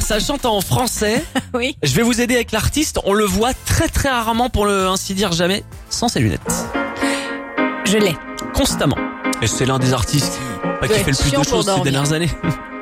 ça chante en français. Oui. Je vais vous aider avec l'artiste. On le voit très très rarement, pour le ainsi dire jamais, sans ses lunettes. Je l'ai. Constamment. Et c'est l'un des artistes qui fait le plus chiant de pour choses ces dormir. dernières années.